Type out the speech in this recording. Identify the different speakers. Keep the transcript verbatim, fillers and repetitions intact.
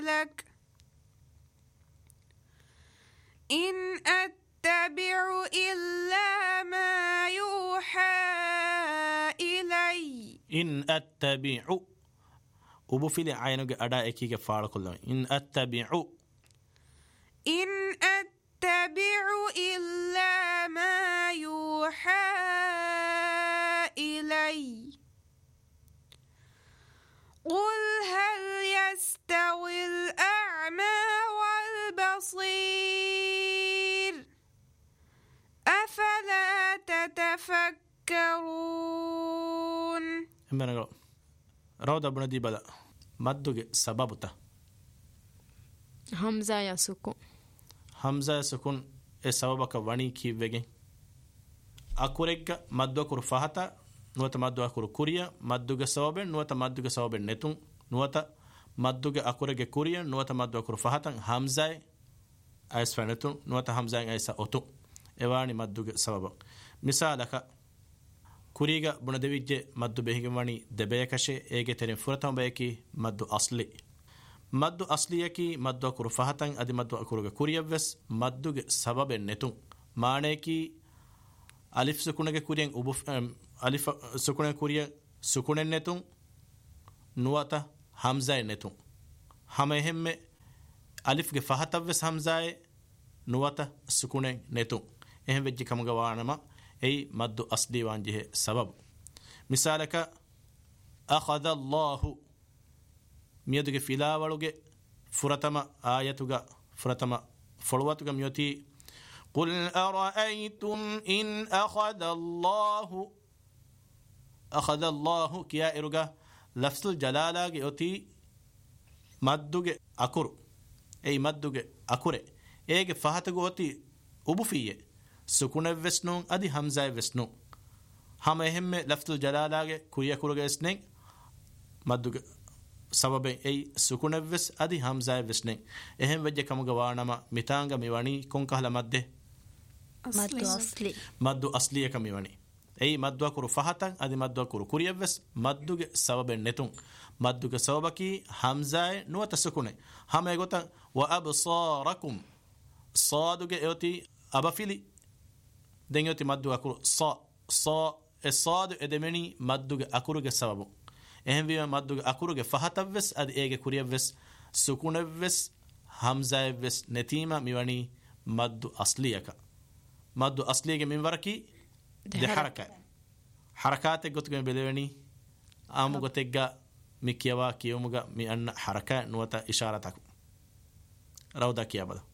Speaker 1: لك إن أتبع إلا ما يوحى إلي
Speaker 2: إن أتبع أبو فيلي عينك أدا إكيك فعل كله إن أتبع
Speaker 1: إن أتبع إلا ما يوحى إلي قل هل يستوي الأعمى والبصير أفلا تتفكرون.
Speaker 2: إمنا روضة بندي بلا مدوغ سببتا
Speaker 3: همزة يا سكون
Speaker 2: همزة سكون السببك واني كي وگين أكوريك مدوغ كور فهتا نوتا مدوغ كور كوريا مدوغ سببن نوتا مدوغ سببن نتون نوتا مدوغ أكوريك كوريا نوتا مدوغ كور فهتا همزة أيس فنتون نوتا همزة أيس أوتو إواني مدوغ سبب مثالك كوريغا بندويجه مدو بهيگماني دبيكشه ايگه ترين فرتم بيكي مدو اصلي مدو اصليكي مدو اكور فهتن ادي مدو اكورغا كورييوس مدوغ سبب نتون مانيكي الف سكونگه كوريين ابو الف سكونگه كوريا سكونن نتون نوتا همزه نتون همهم الف گه فهتوس همزه نوتا سكونن نتون اهم وجه كمغا وانما أي مد أصلي وانجه سبب مثالك أخذ الله ميدك فيلا ولوك فرتما آياتك فرتما فلواتك ميوتي قل أرأيتم إن أخذ الله أخذ الله كيا إرغا لفظ الجلالة يوتي مدك أكر أي مدك أكر أي فهتك يوتي أبو فيه سكون وسنون ادي همزه وسنون هم اهم لفظ الجلاله كويا كورغ اسنين مدوغ سبب اي سكون وس ادي همزه وسنين اهم وجه كم غوانما ميتانغ ميواني كون كهلا مد
Speaker 3: مد اصلي
Speaker 2: مد اصلي كميواني اي مد كور فهتا ادي مد كور كوريا وس مدوغ سبب نتون مدوغ سببكي همزه نو تسكون هم ايغوتا وابصاركم صادوغ ايوتي ابافيلي دنيوتي مدو أكور صا صا الصاد إدمني مدو أكورج السبب إهم بيما مدو أكورج فهتبس أد إيجا كوريا بس سكون بس همزة بس نتيمة ميواني مدو أصليك مدو أصليك من وركي دي حركة حركات قطع بلوني آمو قطع مكيوا كيومغا مي أن حركة نوتا إشارتك رودا كيا بدا